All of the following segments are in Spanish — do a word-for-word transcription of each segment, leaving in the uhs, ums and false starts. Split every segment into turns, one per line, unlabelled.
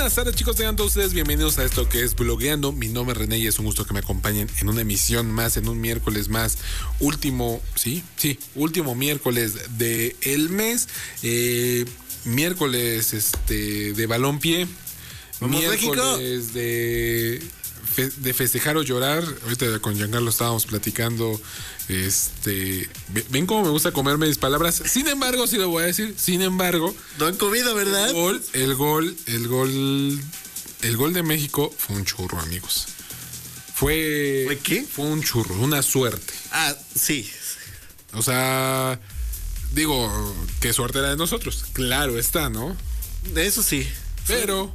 Buenas tardes, chicos, tengan todos ustedes bienvenidos a esto que es Blogueando. Mi nombre es René y es un gusto que me acompañen en una emisión más, en un miércoles más, último, sí, sí, último miércoles del mes, eh, miércoles este de balompié, miércoles de, fe, de festejar o llorar. Ahorita con Giancarlo estábamos platicando. Este, ven cómo me gusta comerme mis palabras. Sin embargo, sí lo voy a decir. Sin embargo,
no han comido, ¿verdad?
El gol, el gol, el gol, el gol de México fue un churro, amigos. Fue.
¿Fue qué?
Fue un churro, una suerte.
Ah, sí.
O sea, digo, qué suerte era de nosotros. Claro está, ¿no?
Eso sí.
Pero,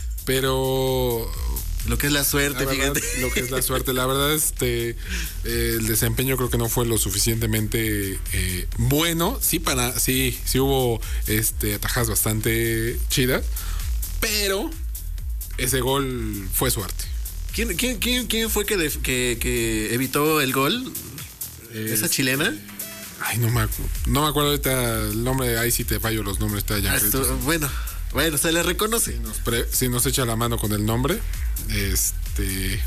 pero.
Lo que es la suerte,
la verdad,
fíjate.
Lo que es la suerte. La verdad, este, eh, el desempeño creo que no fue lo suficientemente eh, bueno. Sí, para, sí, sí hubo este, atajadas bastante chidas, pero ese gol fue suerte.
¿Quién, quién, quién, quién fue que, de, que, que evitó el gol?
Eh,
¿Esa chilena?
Ay, no me, no me acuerdo ahorita el nombre. Ahí sí te fallo los nombres. Está ya.
Ah, esto, bueno, bueno, se le reconoce.
Si nos, pre, si nos echa la mano con el nombre. Este.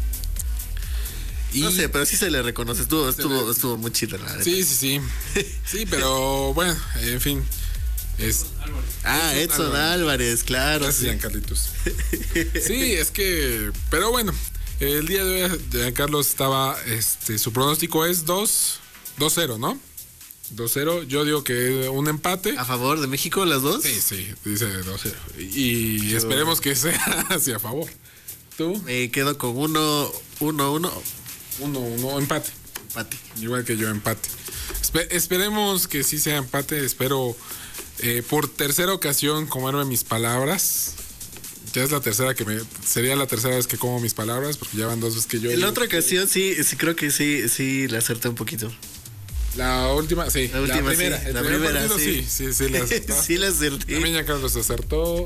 Y no sé, pero sí se le reconoce. Estuvo, estuvo, estuvo muy chido, la verdad.
Sí, sí, sí. Sí, pero bueno, en fin. Es,
ah, Edson, Edson Álvarez. Álvarez, claro.
Gracias,
sí.
Giancarlitos. Sí, es que. Pero bueno, el día de hoy, Giancarlo estaba. Este, su pronóstico es dos cero, ¿no? dos cero. Yo digo que un empate.
¿A favor de México las dos?
Sí, sí, dice dos cero. Y Yo... esperemos que sea hacia a favor. ¿Tú?
Me quedo con uno, uno, uno.
Uno, uno, empate.
Empate.
Igual que yo, empate. Espe- esperemos que sí sea empate. Espero eh, por tercera ocasión comerme mis palabras. Ya es la tercera que me... Sería la tercera vez que como mis palabras, porque ya van dos veces que yo...
En la otra ocasión sí, sí creo que sí, sí la acerté un poquito.
La última, sí.
La última,
la primera.
sí.
El
la
primera,
primera, sí.
sí. Sí, sí, la acertó.
Sí la acerté.
También ya Carlos acertó.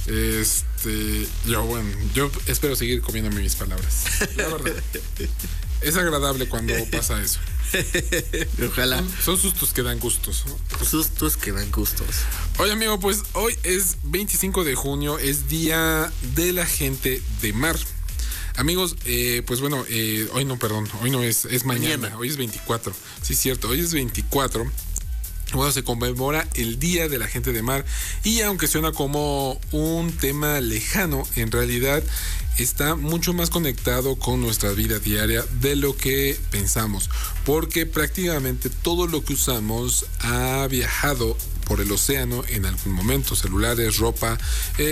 Este, yo, bueno, yo espero seguir comiéndome mis palabras. La verdad. Es agradable cuando pasa eso.
Ojalá.
Son, son sustos que dan gustos, ¿no?
Sustos que dan gustos.
Oye, amigo, pues hoy es veinticinco de junio, es Día de la Gente de Mar. Amigos, eh, pues bueno, eh, hoy no, perdón, hoy no es, es mañana, mañana, hoy es veinticuatro, sí es cierto, hoy es veinticuatro, bueno, se conmemora el Día de la Gente de Mar y aunque suena como un tema lejano, en realidad está mucho más conectado con nuestra vida diaria de lo que pensamos, porque prácticamente todo lo que usamos ha viajado por el océano en algún momento, celulares, ropa, eh,